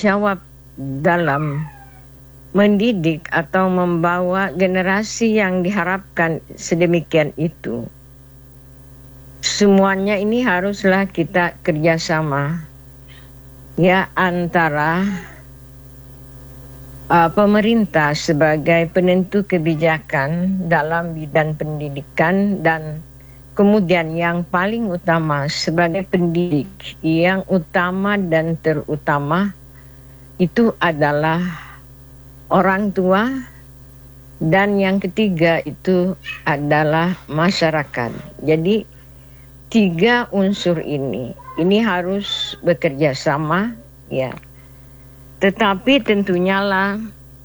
jawab dalam mendidik atau membawa generasi yang diharapkan sedemikian itu. Semuanya ini haruslah kita kerjasama ya, antara pemerintah sebagai penentu kebijakan dalam bidang pendidikan, dan kemudian yang paling utama sebagai pendidik yang utama dan terutama itu adalah orang tua, dan yang ketiga itu adalah masyarakat. Jadi 3 unsur ini harus bekerja sama ya. Tetapi tentunya lah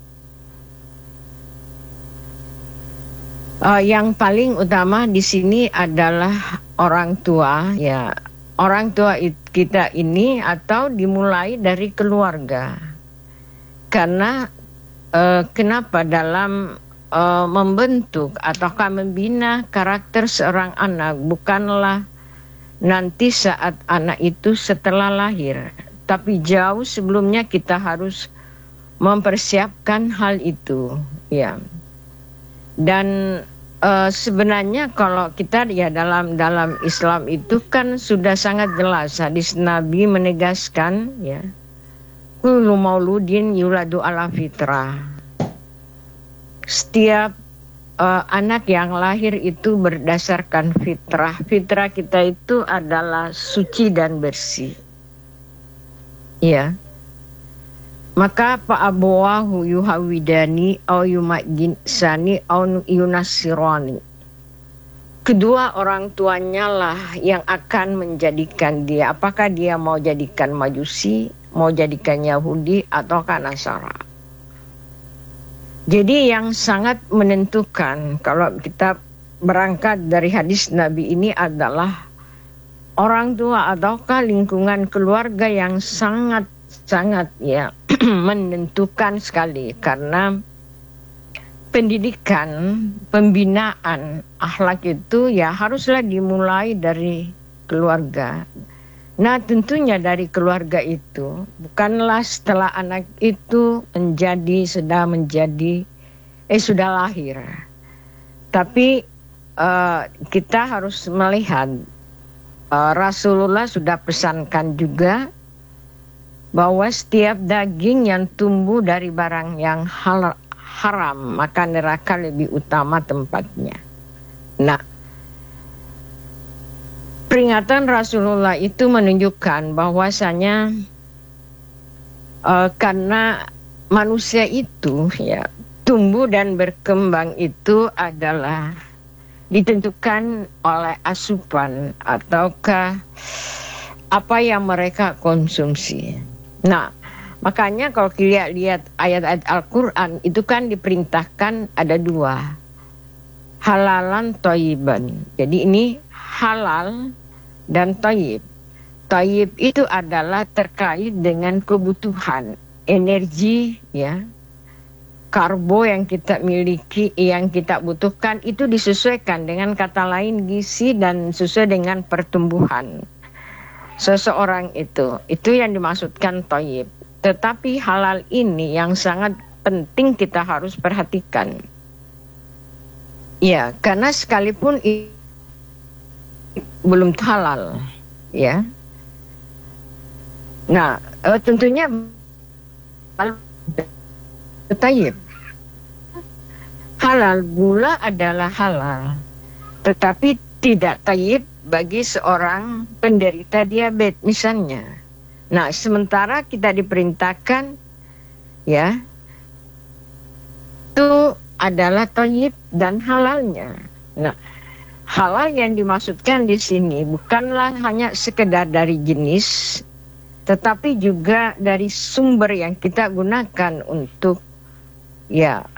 yang paling utama di sini adalah orang tua ya. Orang tua kita ini atau dimulai dari keluarga. Karena kenapa dalam membentuk ataukah membina karakter seorang anak bukanlah nanti saat anak itu setelah lahir, tapi jauh sebelumnya kita harus mempersiapkan hal itu ya. Dan sebenarnya kalau kita ya dalam Islam itu kan sudah sangat jelas, hadis Nabi menegaskan ya, kullu mauludin yuladu ala fitrah. Setiap anak yang lahir itu berdasarkan fitrah. Fitrah kita itu adalah suci dan bersih. Ya. Maka fa'abawahu yuhawidani au yumajjinsani au yunasirani. Kedua orang tuanya lah yang akan menjadikan dia, apakah dia mau jadikan Majusi, mau jadikan Yahudi ataukah Nasara. Jadi yang sangat menentukan kalau kita berangkat dari hadis Nabi ini adalah orang tua ataukah lingkungan keluarga yang sangat ya menentukan sekali, karena pendidikan, pembinaan akhlak itu ya haruslah dimulai dari keluarga. Nah tentunya dari keluarga itu bukanlah setelah anak itu sudah lahir. Tapi kita harus melihat Rasulullah sudah pesankan juga bahwa setiap daging yang tumbuh dari barang yang haram maka neraka lebih utama tempatnya. Nah, peringatan Rasulullah itu menunjukkan bahwasanya karena manusia itu ya tumbuh dan berkembang itu adalah ditentukan oleh asupan ataukah apa yang mereka konsumsi. Nah, makanya kalau kita lihat ayat-ayat Al-Quran itu kan diperintahkan ada 2, halalan thayyiban. Jadi ini halal dan thayyib. Thayyib itu adalah terkait dengan kebutuhan energi ya, karbo yang kita miliki, yang kita butuhkan itu disesuaikan dengan kata lain gizi dan sesuai dengan pertumbuhan seseorang itu yang dimaksudkan thayyib. Tetapi halal ini yang sangat penting kita harus perhatikan ya, karena sekalipun belum halal ya. Nah tentunya thayyib. Halal gula adalah halal, tetapi tidak thayyib bagi seorang penderita diabetes misalnya. Nah, sementara kita diperintahkan ya itu adalah thayyib dan halalnya. Nah, halal yang dimaksudkan di sini bukanlah hanya sekedar dari jenis, tetapi juga dari sumber yang kita gunakan untuk ya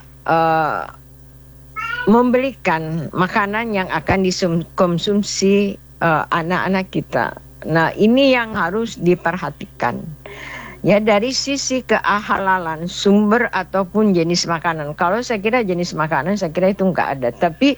memberikan makanan yang akan dikonsumsi anak-anak kita. Nah, ini yang harus diperhatikan. Ya, dari sisi kehalalan sumber ataupun jenis makanan. Kalau saya kira jenis makanan saya kira itu enggak ada, tapi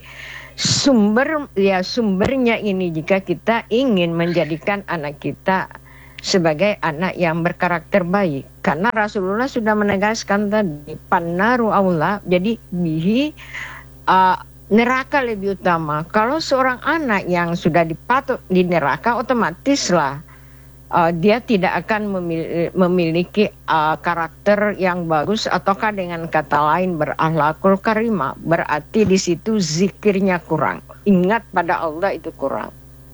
sumbernya ini jika kita ingin menjadikan anak kita sebagai anak yang berkarakter baik. Karena Rasulullah sudah menegaskan tadi, pannaru aula, jadi bihi neraka lebih utama. Kalau seorang anak yang sudah dipatok di neraka, otomatislah dia tidak akan memiliki karakter yang bagus, ataukah dengan kata lain berakhlakul karimah. Berarti di situ zikirnya kurang, ingat pada Allah itu kurang.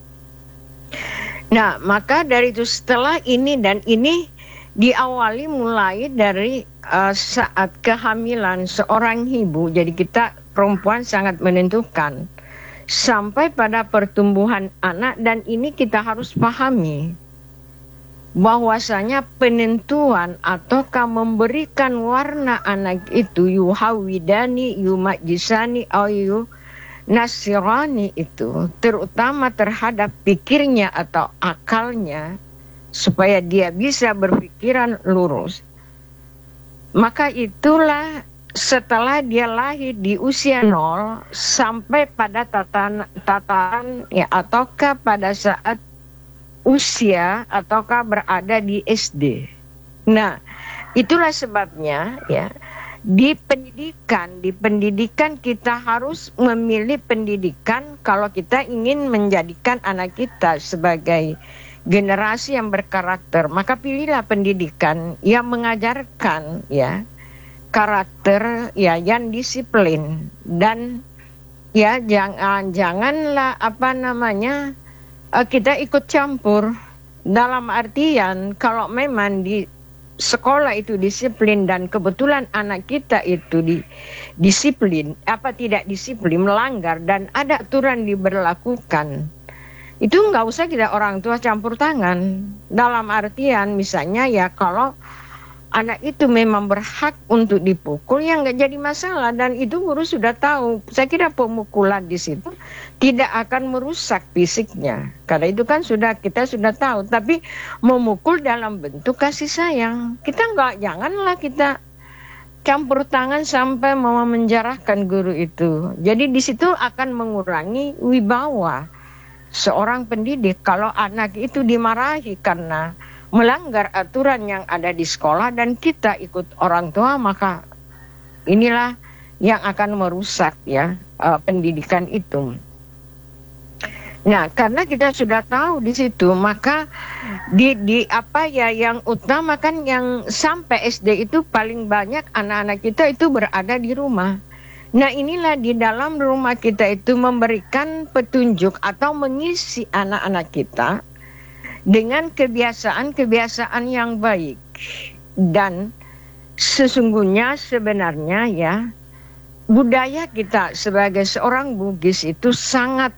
Nah, maka dari itu setelah ini, dan ini diawali mulai dari saat kehamilan seorang ibu. Jadi kita perempuan sangat menentukan sampai pada pertumbuhan anak, dan ini kita harus pahami bahwasanya penentuan ataukah memberikan warna anak itu yuhawidani, yumajisani, au nasirani, itu terutama terhadap pikirnya atau akalnya, supaya dia bisa berpikiran lurus. Maka itulah setelah dia lahir di usia 0 sampai pada tataran ya, ataukah pada saat usia ataukah berada di SD. Nah, itulah sebabnya ya, di pendidikan kita harus memilih pendidikan kalau kita ingin menjadikan anak kita sebagai generasi yang berkarakter. Maka pilihlah pendidikan yang mengajarkan ya karakter ya, yang disiplin, dan ya janganlah kita ikut campur, dalam artian kalau memang di sekolah itu disiplin dan kebetulan anak kita itu disiplin, tidak disiplin, melanggar dan ada aturan diberlakukan, itu nggak usah kita orang tua campur tangan. Dalam artian misalnya ya, kalau anak itu memang berhak untuk dipukul, ya nggak jadi masalah, dan itu guru sudah tahu. Saya kira pemukulan di situ tidak akan merusak fisiknya, karena itu kan kita sudah tahu. Tapi memukul dalam bentuk kasih sayang, janganlah kita campur tangan sampai mau menjarahkan guru itu. Jadi di situ akan mengurangi wibawa seorang pendidik. Kalau anak itu dimarahi karena melanggar aturan yang ada di sekolah dan kita ikut orang tua, maka inilah yang akan merusak ya pendidikan itu. Nah, karena kita sudah tahu di situ, maka yang utama kan, yang sampai SD itu paling banyak anak-anak kita itu berada di rumah. Nah, inilah di dalam rumah kita itu memberikan petunjuk atau mengisi anak-anak kita dengan kebiasaan-kebiasaan yang baik. Dan sebenarnya ya, budaya kita sebagai seorang Bugis itu sangat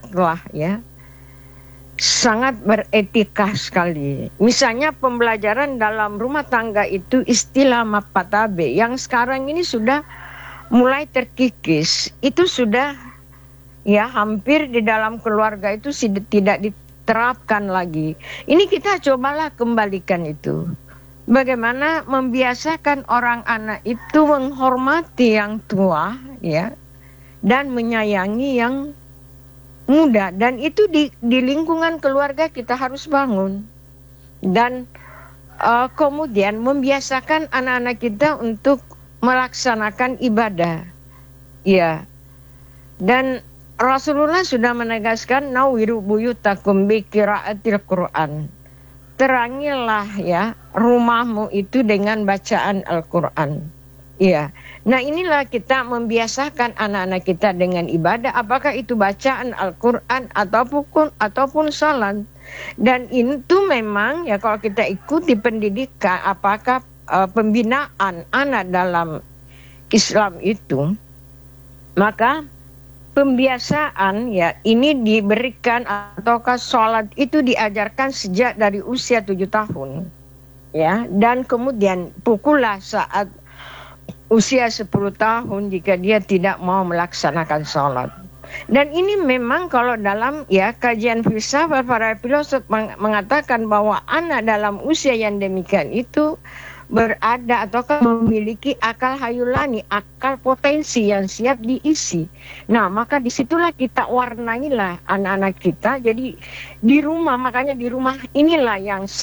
beretika sekali. Misalnya pembelajaran dalam rumah tangga itu istilah mapatabe yang sekarang ini sudah mulai terkikis. Itu sudah ya hampir di dalam keluarga itu tidak diterapkan lagi. Ini kita cobalah kembalikan itu. Bagaimana membiasakan orang anak itu menghormati yang tua ya, dan menyayangi yang muda. Dan itu di lingkungan keluarga kita harus bangun. Dan kemudian membiasakan anak-anak kita untuk melaksanakan ibadah. Ya. Dan Rasulullah sudah menegaskan nawiru buyutakum bi qiraatil Quran. Terangilah ya rumahmu itu dengan bacaan Al-Quran. Ya. Nah, inilah kita membiasakan anak-anak kita dengan ibadah, apakah itu bacaan Al-Quran ataupun salat. Dan itu memang ya, kalau kita ikuti pendidikan apakah pembinaan anak dalam Islam itu, maka pembiasaan ya ini diberikan, ataukah sholat itu diajarkan sejak dari usia 7 tahun ya, dan kemudian pukullah saat usia 10 tahun jika dia tidak mau melaksanakan sholat. Dan ini memang kalau dalam ya kajian filsafat, para filosof mengatakan bahwa anak dalam usia yang demikian itu berada ataukah memiliki akal hayulani, akal potensi yang siap diisi. Nah, maka disitulah kita warnailah anak-anak kita. Jadi di rumah, makanya di rumah inilah yang sangat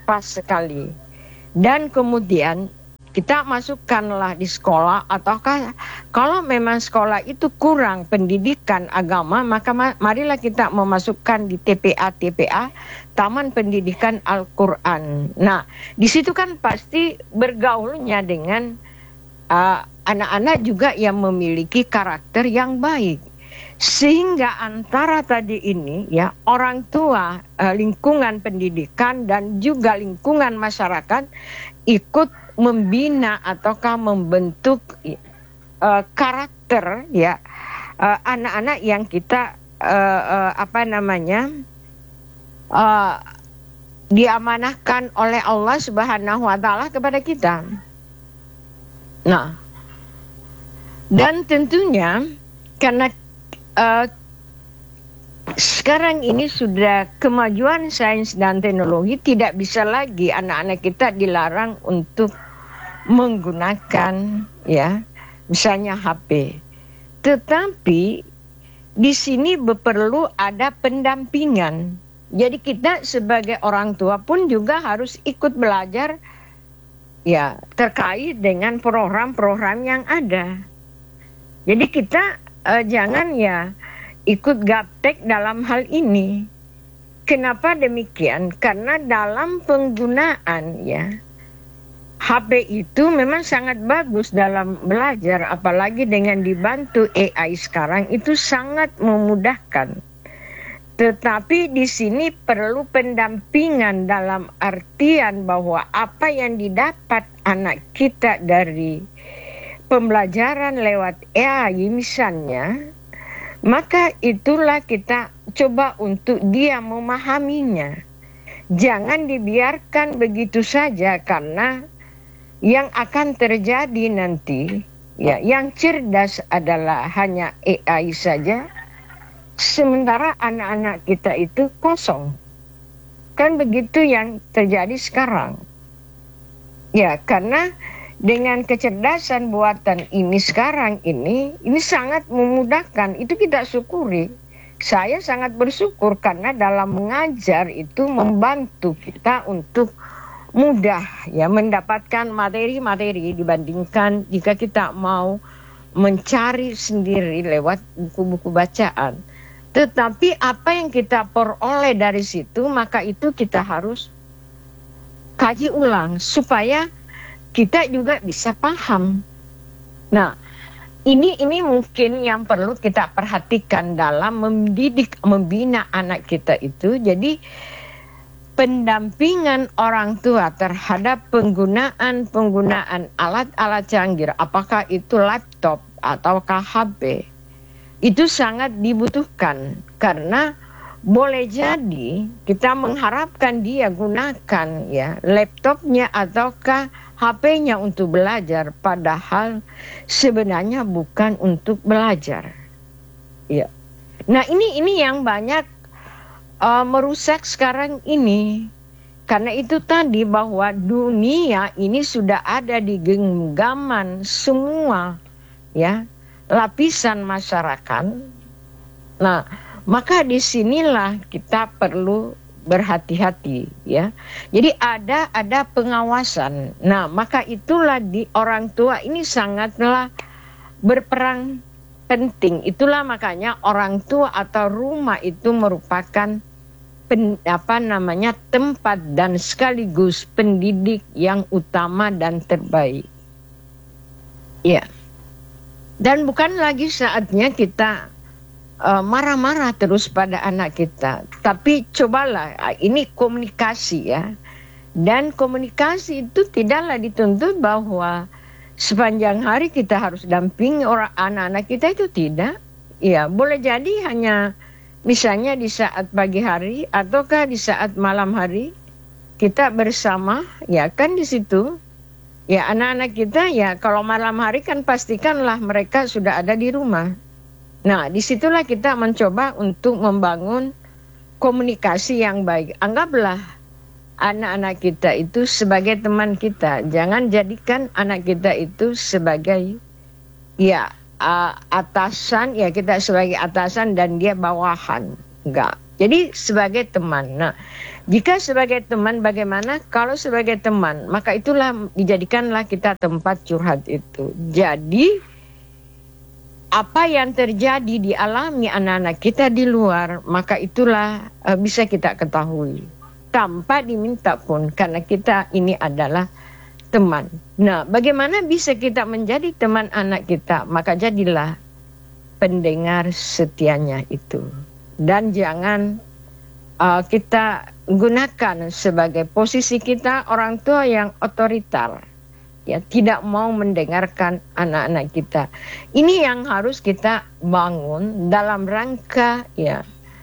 pas sekali. Dan kemudian kita masukkanlah di sekolah, ataukah kalau memang sekolah itu kurang pendidikan agama, maka marilah kita memasukkan di TPA, Taman Pendidikan Al-Quran. Nah, di situ kan pasti bergaulnya dengan anak-anak juga yang memiliki karakter yang baik. Sehingga antara tadi ini ya, orang tua, lingkungan pendidikan dan juga lingkungan masyarakat ikut membina ataukah membentuk karakter ya anak-anak yang kita diamanahkan oleh Allah Subhanahu wa taala kepada kita. Nah, dan tentunya karena sekarang ini sudah kemajuan sains dan teknologi, tidak bisa lagi anak-anak kita dilarang untuk menggunakan ya misalnya HP. Tetapi di sini perlu ada pendampingan. Jadi kita sebagai orang tua pun juga harus ikut belajar ya terkait dengan program-program yang ada. Jadi kita jangan ya ikut gaptek dalam hal ini. Kenapa demikian? Karena dalam penggunaan ya HP itu memang sangat bagus dalam belajar, apalagi dengan dibantu AI sekarang itu sangat memudahkan. Tetapi di sini perlu pendampingan dalam artian bahwa apa yang didapat anak kita dari pembelajaran lewat AI misalnya, maka itulah kita coba untuk dia memahaminya. Jangan dibiarkan begitu saja, karena yang akan terjadi nanti ya yang cerdas adalah hanya AI saja, sementara anak-anak kita itu kosong. Kan begitu yang terjadi sekarang. Ya, karena dengan kecerdasan buatan ini sekarang ini sangat memudahkan. Itu kita syukuri. Saya sangat bersyukur karena dalam mengajar itu membantu kita untuk mudah ya mendapatkan materi-materi dibandingkan jika kita mau mencari sendiri lewat buku-buku bacaan. Tetapi apa yang kita peroleh dari situ, maka itu kita harus kaji ulang supaya kita juga bisa paham. Nah, ini mungkin yang perlu kita perhatikan dalam mendidik, membina anak kita itu. Jadi pendampingan orang tua terhadap penggunaan alat-alat canggih, apakah itu laptop ataukah HP, itu sangat dibutuhkan. Karena boleh jadi kita mengharapkan dia gunakan ya laptopnya ataukah HP-nya untuk belajar, padahal sebenarnya bukan untuk belajar. Ya. Nah, ini yang banyak merusak sekarang ini. Karena itu tadi bahwa dunia ini sudah ada di genggaman semua ya lapisan masyarakat. Nah, maka disinilah kita perlu berhati-hati ya. Jadi ada pengawasan. Nah, maka itulah di orang tua ini sangatlah berperan penting. Itulah makanya orang tua atau rumah itu merupakan tempat dan sekaligus pendidik yang utama dan terbaik. Ya. Dan bukan lagi saatnya kita marah-marah terus pada anak kita. Tapi cobalah, ini komunikasi ya. Dan komunikasi itu tidaklah dituntut bahwa sepanjang hari kita harus dampingi orang anak-anak kita, itu tidak. Ya, boleh jadi hanya misalnya di saat pagi hari ataukah di saat malam hari kita bersama, ya kan di situ. Ya, anak-anak kita ya kalau malam hari kan pastikanlah mereka sudah ada di rumah. Nah, disitulah kita mencoba untuk membangun komunikasi yang baik. Anggaplah anak-anak kita itu sebagai teman kita. Jangan jadikan anak kita itu sebagai ya atasan, ya kita sebagai atasan dan dia bawahan. Enggak. Jadi sebagai teman. Nah, Jika sebagai teman bagaimana? Kalau sebagai teman, maka itulah dijadikanlah kita tempat curhat itu. Jadi apa yang terjadi dialami anak-anak kita di luar, maka itulah bisa kita ketahui tanpa diminta pun, karena kita ini adalah teman. Nah, bagaimana bisa kita menjadi teman anak kita? Maka jadilah pendengar setianya itu. Dan jangan kita gunakan sebagai posisi kita orang tua yang otoriter, ya, tidak mau mendengarkan anak-anak kita. Ini yang harus kita bangun dalam rangka, ya,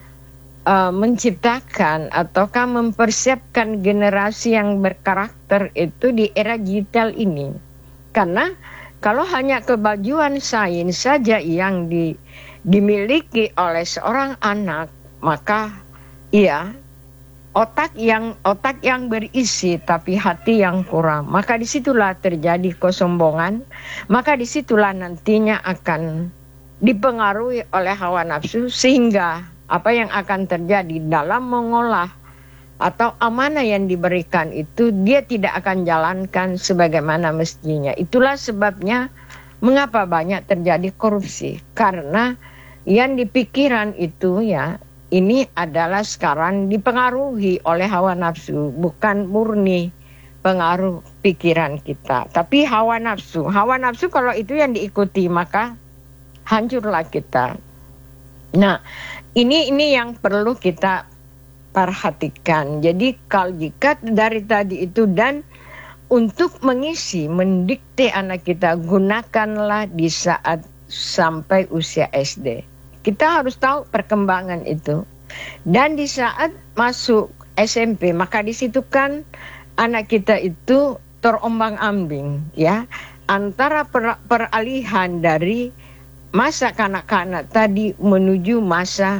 menciptakan ataukah mempersiapkan generasi yang berkarakter itu di era digital ini. Karena kalau hanya kebajuan sains saja yang dimiliki oleh seorang anak, maka iya, otak yang berisi tapi hati yang kurang, maka disitulah terjadi kesombongan, maka disitulah nantinya akan dipengaruhi oleh hawa nafsu, sehingga apa yang akan terjadi dalam mengolah atau amanah yang diberikan itu dia tidak akan jalankan sebagaimana mestinya. Itulah sebabnya mengapa banyak terjadi korupsi, karena yang dipikiran itu, ya, ini adalah sekarang dipengaruhi oleh hawa nafsu, bukan murni pengaruh pikiran kita, tapi hawa nafsu. Hawa nafsu kalau itu yang diikuti, maka hancurlah kita. Nah, ini yang perlu kita perhatikan. Jadi kalau jika dari tadi itu, dan untuk mengisi, mendikte anak kita, gunakanlah di saat sampai usia SD. Kita harus tahu perkembangan itu. Dan di saat masuk SMP, maka di situ kan anak kita itu terombang-ambing, ya, antara peralihan dari masa kanak-kanak tadi menuju masa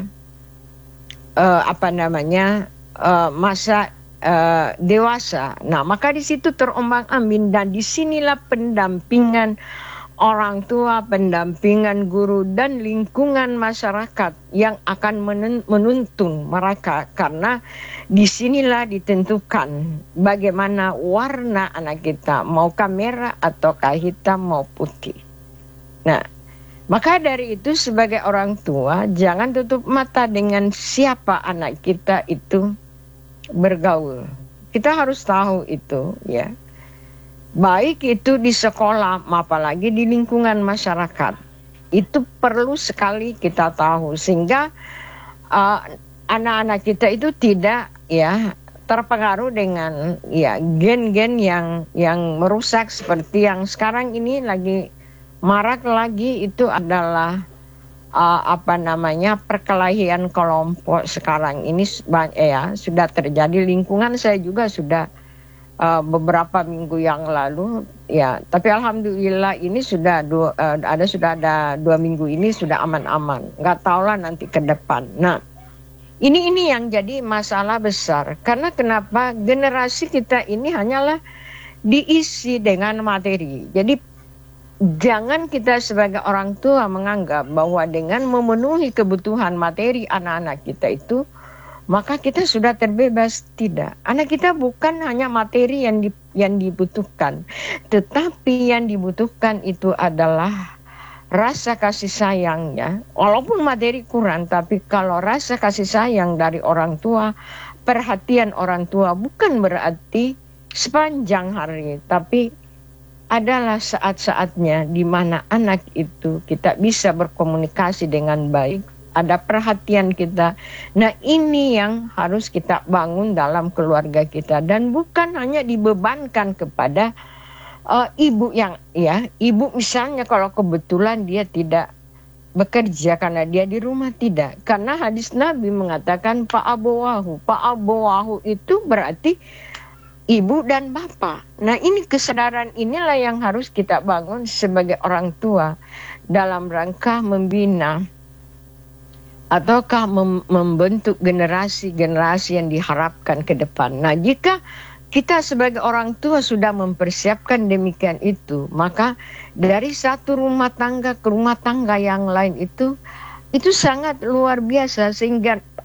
masa dewasa. Nah, maka di situ terombang-ambing, dan disinilah pendampingan orang tua, pendampingan guru, dan lingkungan masyarakat yang akan menuntun mereka, karena disinilah ditentukan bagaimana warna anak kita, maukah merah ataukah hitam mau putih. Nah, maka dari itu sebagai orang tua jangan tutup mata dengan siapa anak kita itu bergaul. Kita harus tahu itu, ya. Baik itu di sekolah, apalagi di lingkungan masyarakat. Itu perlu sekali kita tahu, sehingga anak-anak kita itu tidak, ya, terpengaruh dengan, ya, gen-gen yang merusak seperti yang sekarang ini lagi marak lagi. Itu adalah perkelahian kelompok sekarang ini, ya, sudah terjadi. Lingkungan saya juga sudah beberapa minggu yang lalu, ya, tapi alhamdulillah ini sudah ada 2 minggu ini sudah aman-aman. Nggak tahulah nanti ke depan. Nah, ini yang jadi masalah besar, karena kenapa generasi kita ini hanyalah diisi dengan materi. Jadi jangan kita sebagai orang tua menganggap bahwa dengan memenuhi kebutuhan materi anak-anak kita itu, maka kita sudah terbebas. Tidak. Anak kita bukan hanya materi yang dibutuhkan, tetapi yang dibutuhkan itu adalah rasa kasih sayangnya. Walaupun materi kurang, tapi kalau rasa kasih sayang dari orang tua, perhatian orang tua, bukan berarti sepanjang hari, tapi adalah saat-saatnya di mana anak itu kita bisa berkomunikasi dengan baik, ada perhatian kita. Nah, ini yang harus kita bangun dalam keluarga kita, dan bukan hanya dibebankan kepada ibu yang, ya, ibu misalnya kalau kebetulan dia tidak bekerja karena dia di rumah, tidak. Karena hadis Nabi mengatakan fa'abawahu. Fa'abawahu itu berarti ibu dan bapak. Nah, ini kesadaran inilah yang harus kita bangun sebagai orang tua dalam rangka membina ataukah membentuk generasi-generasi yang diharapkan ke depan. Nah, jika kita sebagai orang tua sudah mempersiapkan demikian itu, maka dari satu rumah tangga ke rumah tangga yang lain itu sangat luar biasa, sehingga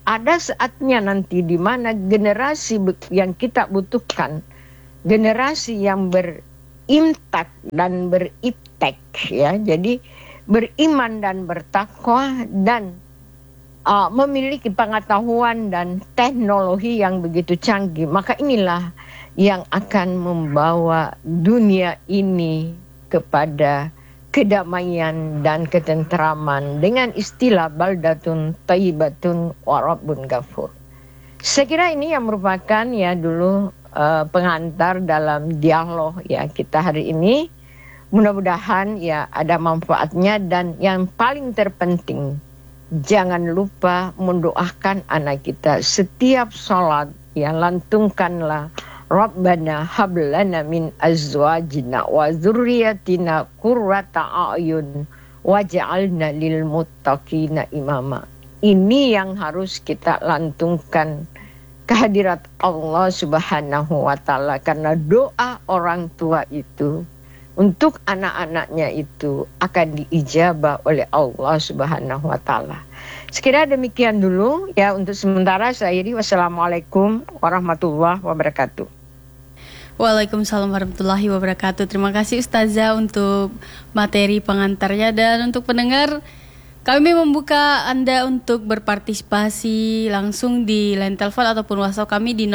ada saatnya nanti di mana generasi yang kita butuhkan, generasi yang berimtak dan beriptek, ya. Jadi beriman dan bertakwa dan memiliki pengetahuan dan teknologi yang begitu canggih. Maka inilah yang akan membawa dunia ini kepada kedamaian dan ketentraman dengan istilah baldatun thayyibatun wa rabbun ghafur. Saya kira ini yang merupakan ya dulu pengantar dalam dialog ya kita hari ini. Mudah-mudahan ya ada manfaatnya, dan yang paling terpenting jangan lupa mendoakan anak kita setiap sholat ya, lantungkanlah Rabbana hablana min azwajina wa dzurriyyatina qurrata a'yun waj'alna lil muttaqina imama. Ini yang harus kita lantungkan kehadirat Allah Subhanahu wa taala, karena doa orang tua itu untuk anak-anaknya itu akan diijabah oleh Allah Subhanahu wa taala. Sekira demikian dulu ya untuk sementara saya akhiri. Wassalamualaikum warahmatullahi wabarakatuh. Waalaikumsalam warahmatullahi wabarakatuh. Terima kasih Ustazah untuk materi pengantarnya, dan untuk pendengar kami membuka Anda untuk berpartisipasi langsung di line telepon ataupun WhatsApp kami di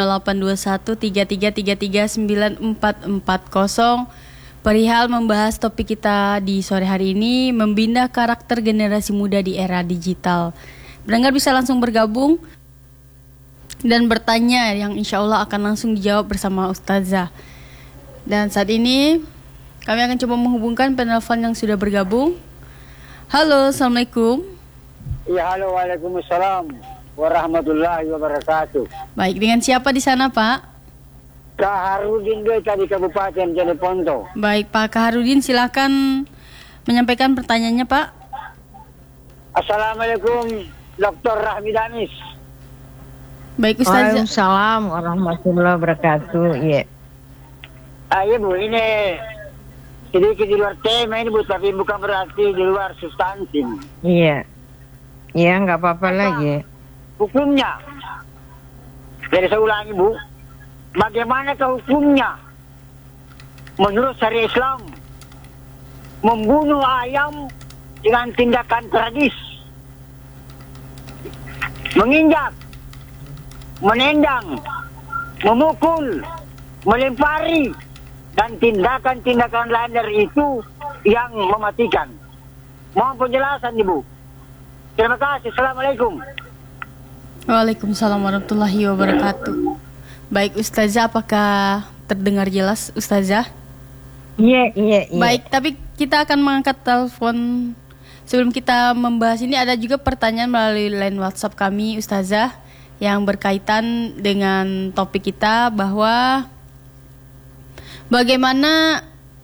082133339440 perihal membahas topik kita di sore hari ini, membina karakter generasi muda di era digital. Pendengar bisa langsung bergabung dan bertanya yang insya Allah akan langsung dijawab bersama Ustazah. Dan saat ini kami akan coba menghubungkan penelpon yang sudah bergabung. Halo, Assalamualaikum. Ya, halo, waalaikumsalam warahmatullahi wabarakatuh. Baik, dengan siapa di sana, Pak? Kak Harudin Deta di Kabupaten Jeneponto. Baik, Pak Harudin, silakan menyampaikan pertanyaannya, Pak. Assalamualaikum, Dr. Rahmi Damis. Baik, Ustazah. Waalaikumsalam warahmatullahi wabarakatuh. Iya. Iya Bu, ini sedikit di luar tema ini Bu, tapi bukan berarti di luar substansi. Iya. Iya, nggak apa-apa lagi. Hukumnya, jadi saya ulangi Bu, bagaimanakah hukumnya menurut syariat Islam membunuh ayam dengan tindakan tragis, menginjak, menendang, memukul, melempari, dan tindakan-tindakan lain dari itu yang mematikan. Mohon penjelasan Ibu. Terima kasih. Assalamualaikum. Waalaikumsalam warahmatullahi wabarakatuh. Baik Ustazah, apakah terdengar jelas Ustazah? Iya. Baik, tapi kita akan mengangkat telepon. Sebelum kita membahas ini, ada juga pertanyaan melalui line WhatsApp kami Ustazah yang berkaitan dengan topik kita, bahwa bagaimana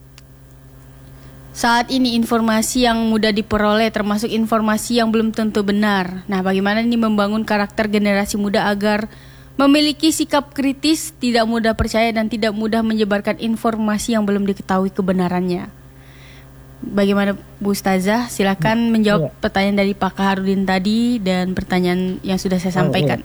saat ini informasi yang mudah diperoleh, termasuk informasi yang belum tentu benar. Nah, bagaimana ini membangun karakter generasi muda agar memiliki sikap kritis, tidak mudah percaya dan tidak mudah menyebarkan informasi yang belum diketahui kebenarannya. Bagaimana Bu Ustazah? Silakan menjawab pertanyaan dari Pak Harudin tadi dan pertanyaan yang sudah saya sampaikan.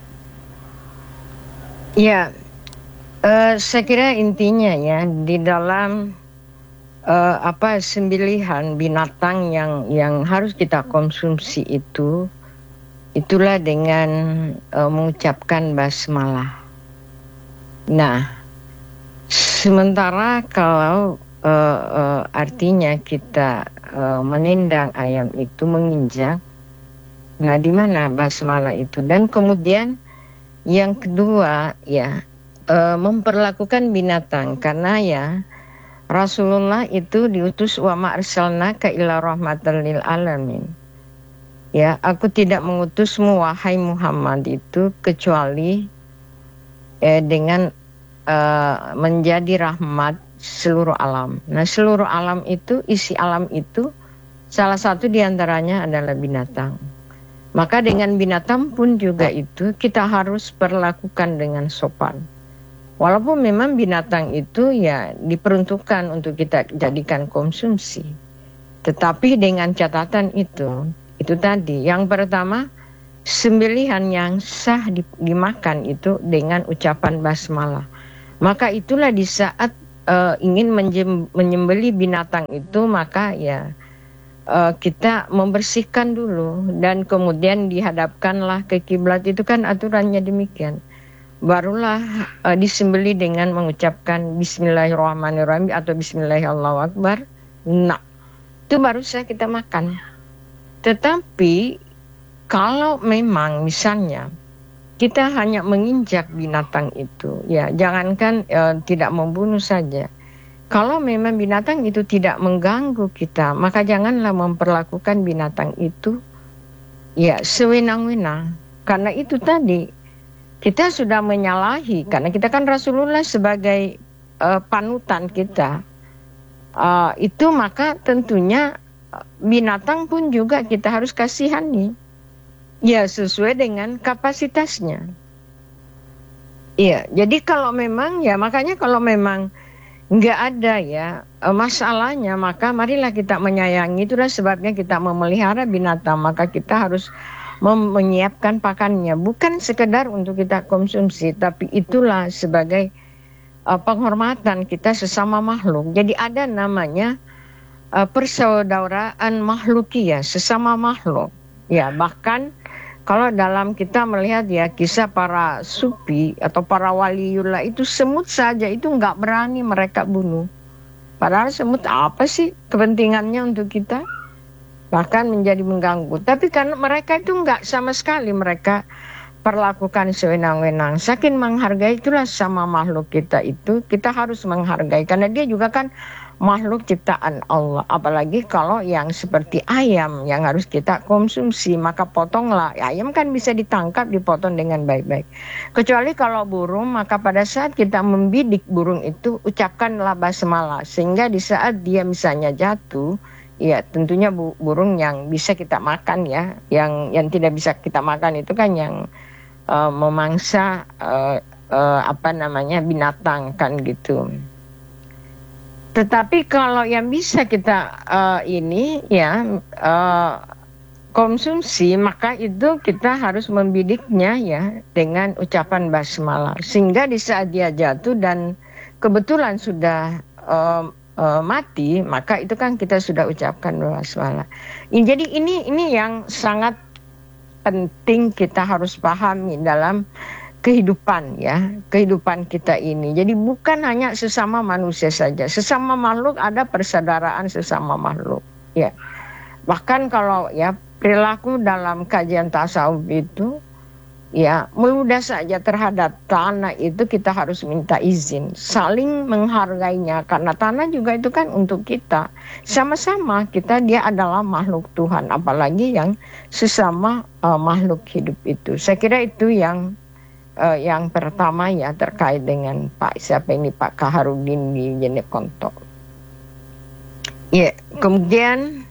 Iya. Saya kira intinya ya di dalam sembelihan binatang yang harus kita konsumsi itulah dengan mengucapkan basmalah. Nah, sementara kalau artinya kita menendang ayam itu, menginjak, nah di mana basmalah itu? Dan kemudian yang kedua ya memperlakukan binatang, karena ya Rasulullah itu diutus wa ma arsalnaka illa rahmatan lil alamin. Ya, aku tidak mengutusmu wahai Muhammad itu kecuali dengan menjadi rahmat seluruh alam. Nah, seluruh alam itu, isi alam itu salah satu diantaranya adalah binatang. Maka dengan binatang pun juga itu kita harus perlakukan dengan sopan. Walaupun memang binatang itu ya diperuntukkan untuk kita jadikan konsumsi. Tetapi dengan catatan itu tadi. Yang pertama, sembelihan yang sah dimakan itu dengan ucapan basmalah. Maka itulah di saat ingin menyembelih binatang itu, maka ya kita membersihkan dulu dan kemudian dihadapkanlah ke kiblat. Itu kan aturannya demikian. Barulah disembelih dengan mengucapkan Bismillahirrahmanirrahim atau Bismillahirrahmanirrahim. Nah, itu baru saja kita makan. Tetapi kalau memang misalnya kita hanya menginjak binatang itu, ya jangankan tidak membunuh saja. Kalau memang binatang itu tidak mengganggu kita, maka janganlah memperlakukan binatang itu ya sewenang-wenang. Karena itu tadi kita sudah menyalahi, karena kita kan Rasulullah sebagai panutan kita. Itu maka tentunya binatang pun juga kita harus kasihani. Ya sesuai dengan kapasitasnya. Iya, jadi kalau memang ya makanya kalau memang nggak ada ya masalahnya, maka marilah kita menyayangi. Itulah sebabnya kita memelihara binatang, maka kita harus menyiapkan pakannya, bukan sekedar untuk kita konsumsi, tapi itulah sebagai penghormatan kita sesama makhluk. Jadi ada namanya persaudaraan makhlukiyah, sesama makhluk. Ya, bahkan kalau dalam kita melihat ya kisah para sufi atau para waliullah itu, semut saja itu nggak berani mereka bunuh. Padahal semut apa sih kepentingannya untuk kita? Bahkan menjadi mengganggu. Tapi karena mereka itu nggak sama sekali mereka perlakukan sewenang-wenang. Saking menghargai, itulah sama makhluk kita itu kita harus menghargai. Karena dia juga kan makhluk ciptaan Allah. Apalagi kalau yang seperti ayam yang harus kita konsumsi, maka potonglah. Ayam kan bisa ditangkap, dipotong dengan baik-baik. Kecuali kalau burung, maka pada saat kita membidik burung itu, ucapkanlah basmalah. Sehingga di saat dia misalnya jatuh, ya tentunya burung yang bisa kita makan ya. Yang tidak bisa kita makan itu kan yang memangsa binatang kan gitu. Tetapi kalau yang bisa kita konsumsi, maka itu kita harus membidiknya ya dengan ucapan basmalah. Sehingga di saat dia jatuh dan kebetulan sudah mati, maka itu kan kita sudah ucapkan basmalah. Jadi ini yang sangat penting kita harus pahami dalam kehidupan kita ini. Jadi bukan hanya sesama manusia saja, sesama makhluk ada persaudaraan sesama makhluk ya. Bahkan kalau ya perilaku dalam kajian tasawuf itu ya meludah saja terhadap tanah itu kita harus minta izin, saling menghargainya, karena tanah juga itu kan untuk kita, sama-sama kita, dia adalah makhluk Tuhan, apalagi yang sesama makhluk hidup itu. Saya kira itu yang pertama ya terkait dengan Pak Kaharudin di Jeneponto. Ya, kemudian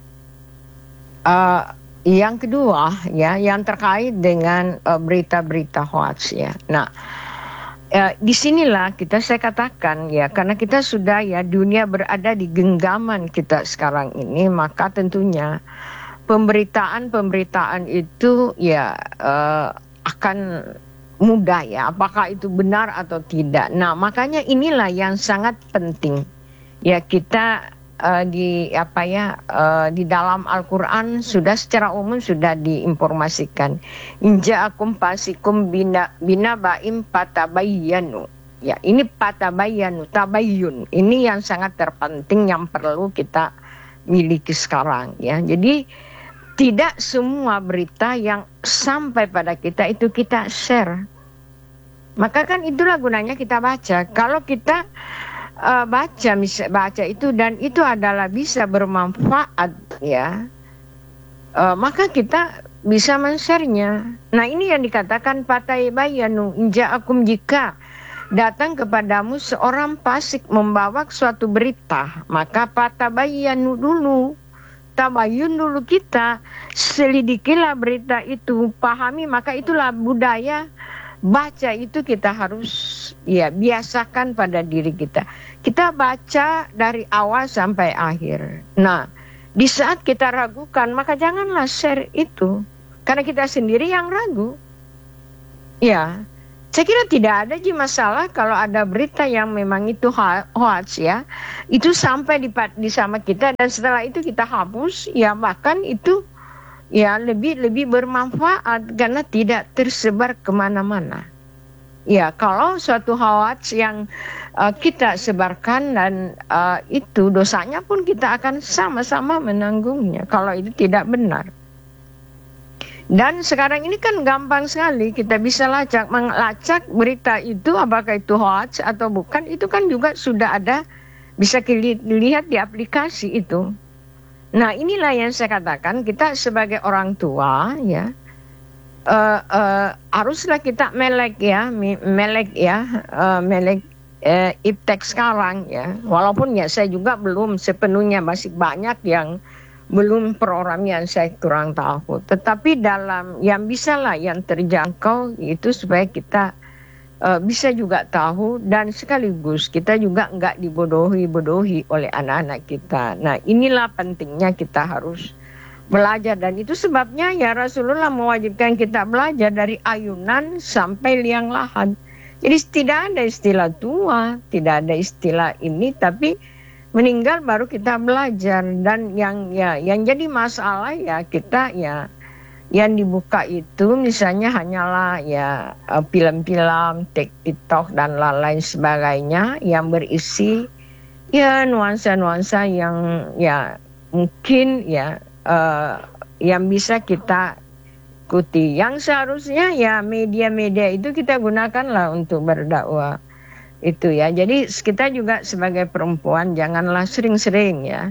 yang kedua ya yang terkait dengan berita-berita hoax ya. Nah, disinilah saya katakan ya, karena kita sudah ya dunia berada di genggaman kita sekarang ini, maka tentunya pemberitaan itu ya akan mudah ya, apakah itu benar atau tidak. Nah, makanya inilah yang sangat penting ya, kita di dalam Al-Quran sudah secara umum sudah diinformasikan, inja'akum fasikum binaba'im fatabayyanu. Ya, ini fatabayyanu, tabayyun. Ini yang sangat terpenting yang perlu kita miliki sekarang ya. Jadi tidak semua berita yang sampai pada kita itu kita share. Maka kan itulah gunanya kita baca. Kalau kita baca itu dan itu adalah bisa bermanfaat ya, maka kita bisa men-share-nya. Nah, ini yang dikatakan fatabayyanu inja'akum, jika datang kepadamu seorang fasik membawa suatu berita, maka fatabayyanu dulu, tabayyun dulu, kita selidikilah berita itu, pahami. Maka itulah budaya baca itu kita harus ya biasakan pada diri kita. Kita baca dari awal sampai akhir. Nah, di saat kita ragukan, maka janganlah share itu. Karena kita sendiri yang ragu. Ya, saya kira tidak ada masalah kalau ada berita yang memang itu hoax ya. Itu sampai di sama kita dan setelah itu kita hapus, ya bahkan itu ya lebih bermanfaat karena tidak tersebar kemana-mana. Ya, kalau suatu hoax yang kita sebarkan dan itu dosanya pun kita akan sama-sama menanggungnya kalau itu tidak benar. Dan sekarang ini kan gampang sekali kita bisa melacak berita itu apakah itu hoax atau bukan, itu kan juga sudah ada, bisa dilihat di aplikasi itu. Nah, inilah yang saya katakan, kita sebagai orang tua ya haruslah kita melek iptek sekarang ya. Walaupun ya saya juga belum sepenuhnya, masih banyak yang belum peroramian, saya kurang tahu. Tetapi dalam yang bisa lah yang terjangkau itu supaya kita bisa juga tahu dan sekaligus kita juga nggak dibodohi oleh anak-anak kita. Nah, inilah pentingnya kita harus belajar dan itu sebabnya ya Rasulullah mewajibkan kita belajar dari ayunan sampai liang lahat. Jadi tidak ada istilah tua, tidak ada istilah ini, tapi meninggal baru kita belajar. Dan yang jadi masalah ya kita ya yang dibuka itu misalnya hanyalah ya film-film, TikTok dan lain sebagainya yang berisi ya nuansa-nuansa yang ya mungkin ya yang bisa kita ikuti. Yang seharusnya ya media-media itu kita gunakanlah untuk berdakwah. Itu ya, jadi kita juga sebagai perempuan janganlah sering-sering ya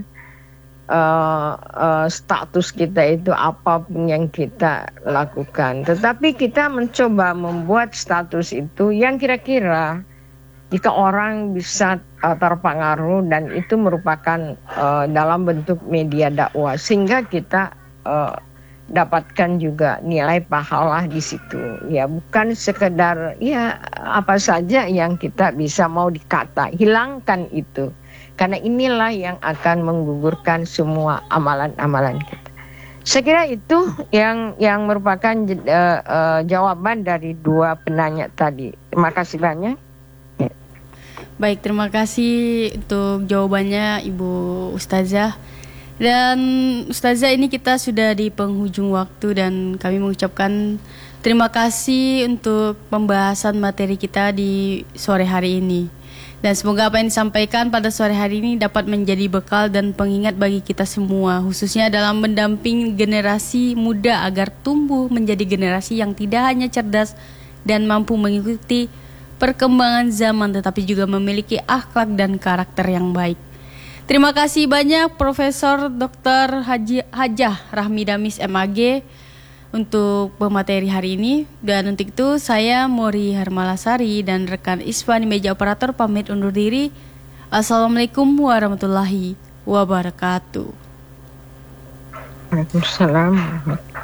status kita itu apapun yang kita lakukan, tetapi kita mencoba membuat status itu yang kira-kira jika orang bisa terpengaruh dan itu merupakan dalam bentuk media dakwah sehingga kita dapatkan juga nilai pahala di situ ya, bukan sekedar ya apa saja yang kita bisa mau dikata, hilangkan itu karena inilah yang akan menggugurkan semua amalan-amalan kita. Saya kira itu yang merupakan jawaban dari dua penanya tadi. Terima kasih banyak. Baik, terima kasih untuk jawabannya Ibu Ustazah. Dan Ustazah, ini kita sudah di penghujung waktu dan kami mengucapkan terima kasih untuk pembahasan materi kita di sore hari ini. Dan semoga apa yang disampaikan pada sore hari ini dapat menjadi bekal dan pengingat bagi kita semua, khususnya dalam mendampingi generasi muda agar tumbuh menjadi generasi yang tidak hanya cerdas dan mampu mengikuti perkembangan zaman, tetapi juga memiliki akhlak dan karakter yang baik. Terima kasih banyak Profesor Dr. Hajah Rahmi Damis MAG untuk pemateri hari ini. Dan untuk itu saya Mori Hermalasari dan rekan Iswan di meja operator pamit undur diri. Assalamualaikum warahmatullahi wabarakatuh. Waalaikumsalam.